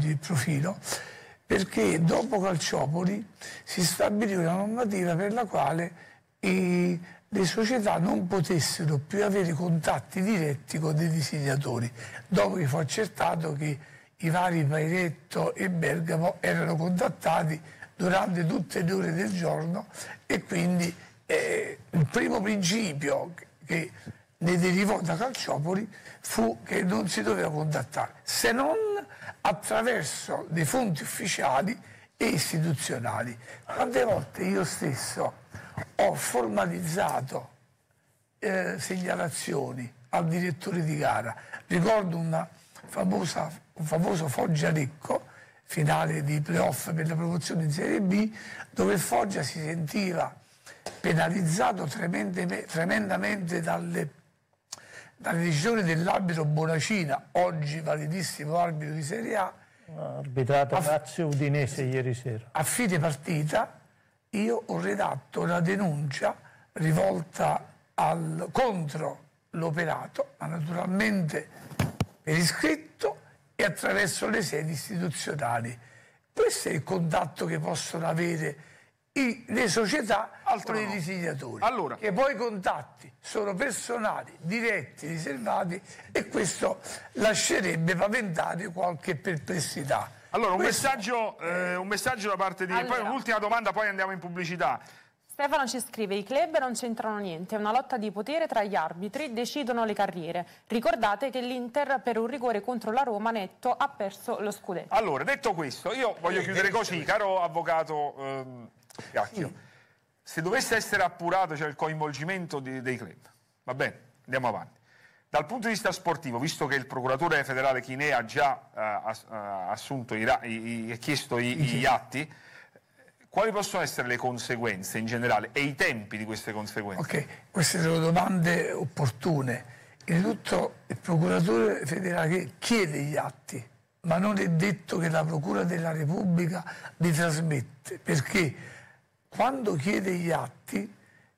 il profilo, perché dopo Calciopoli si stabilì una normativa per la quale le società non potessero più avere contatti diretti con dei disegnatori, dopo che fu accertato che i vari Pairetto e Bergamo erano contattati durante tutte le ore del giorno, e quindi il primo principio che ne derivò da Calciopoli fu che non si doveva contattare, se non attraverso dei fonti ufficiali e istituzionali. Quante volte io stesso ho formalizzato segnalazioni al direttore di gara. Ricordo un famoso Foggia-Lecco, finale di playoff per la promozione in Serie B, dove il Foggia si sentiva penalizzato tremendamente dalle decisioni dell'arbitro Bonacina, oggi validissimo arbitro di Serie A. Arbitrato Lazio Udinese ieri sera. A fine partita io ho redatto una denuncia rivolta contro l'operato, ma naturalmente per iscritto e attraverso le sedi istituzionali. Questo è il contatto che possono avere le società con i disegnatori. Allora, che poi i contatti sono personali, diretti, riservati, e questo lascerebbe paventare qualche perplessità. Allora, un messaggio da parte di... Allora, poi un'ultima domanda, poi andiamo in pubblicità. Stefano ci scrive: i club non c'entrano niente, è una lotta di potere tra gli arbitri, decidono le carriere. Ricordate che l'Inter per un rigore contro la Roma netto ha perso lo scudetto. Allora, detto questo, io voglio chiudere così, caro avvocato Gacchio. Se dovesse essere appurato, cioè il coinvolgimento dei club, va bene, andiamo avanti. Dal punto di vista sportivo, visto che il procuratore federale Chinè ha già assunto chiesto gli atti, quali possono essere le conseguenze in generale e i tempi di queste conseguenze? Ok, queste sono domande opportune. Innanzitutto il procuratore federale chiede gli atti, ma non è detto che la Procura della Repubblica li trasmette, perché quando chiede gli atti,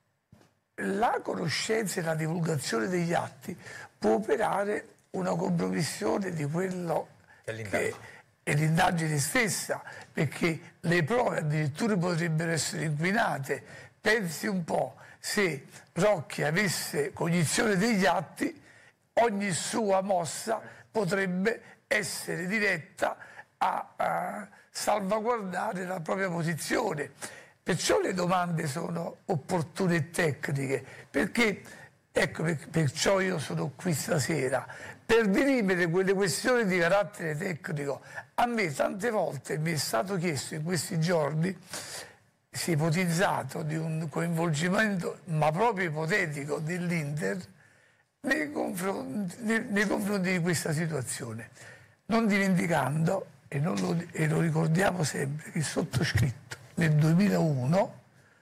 la conoscenza e la divulgazione degli atti può operare una compromissione di quello che è l'indagine stessa, perché le prove addirittura potrebbero essere inquinate. Pensi un po', se Rocchi avesse cognizione degli atti, ogni sua mossa potrebbe essere diretta a salvaguardare la propria posizione. Perciò le domande sono opportune e tecniche, perché ecco, perciò io sono qui stasera, per dirimere quelle questioni di carattere tecnico. A me tante volte mi è stato chiesto in questi giorni, si è ipotizzato di un coinvolgimento, ma proprio ipotetico, dell'Inter nei confronti di questa situazione, non dimenticando, e lo ricordiamo sempre, che il sottoscritto nel 2001,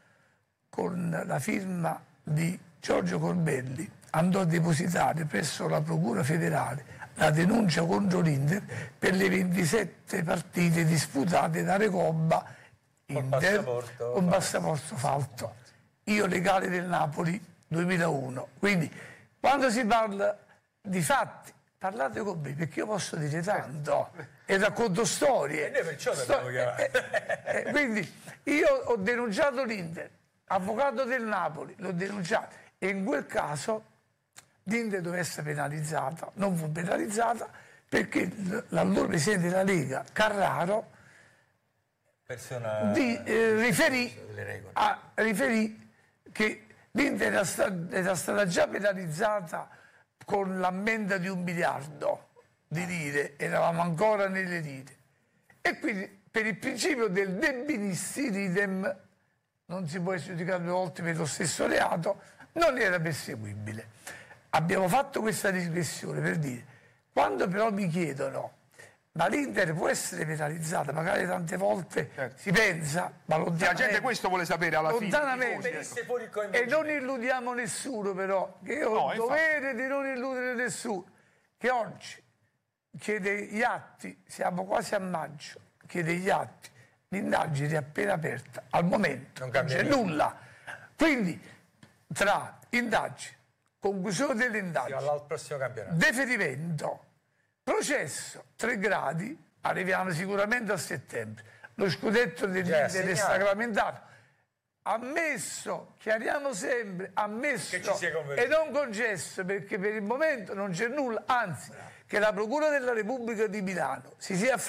con la firma di Giorgio Corbelli, andò a depositare presso la Procura federale la denuncia contro l'Inter per le 27 partite disputate da Recobba Inter con passaporto falso. Io legale del Napoli 2001. Quindi quando si parla di fatti, parlate con me, perché io posso dire tanto e racconto storie. Quindi io ho denunciato l'Inter, avvocato del Napoli, l'ho denunciato, e in quel caso l'Inter doveva essere penalizzata, non fu penalizzata perché l'allora presidente della Lega, Carraro, riferì che l'Inter era stata già penalizzata con l'ammenda di 1 miliardo di lire, eravamo ancora nelle lire, e quindi per il principio del de benissi idem, non si può essere giudicato 2 volte per lo stesso reato, non era perseguibile. Abbiamo fatto questa digressione per dire, quando però mi chiedono ma l'Inter può essere penalizzata, magari tante volte si pensa, ma lontanamente, la gente questo vuole sapere alla fine. E non illudiamo nessuno, però, che io ho il dovere di non illudere nessuno, che oggi chiede gli atti, siamo quasi a maggio, chiede gli atti, l'indagine è appena aperta, al momento non c'è nulla. Quindi tra indagine, conclusione dell'indagine, deferimento, processo 3 gradi, arriviamo sicuramente a settembre. Lo scudetto dell'Inter è sacramentato. Ammesso, chiariamo sempre, ammesso e non concesso, perché per il momento non c'è nulla, anzi che la Procura della Repubblica di Milano si sia